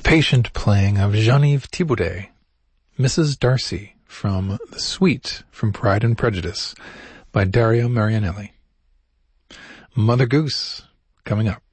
impatient playing of Geneviève Thibaudet, Mrs. Darcy, from The Suite from Pride and Prejudice by Dario Marianelli. Mother Goose, coming up.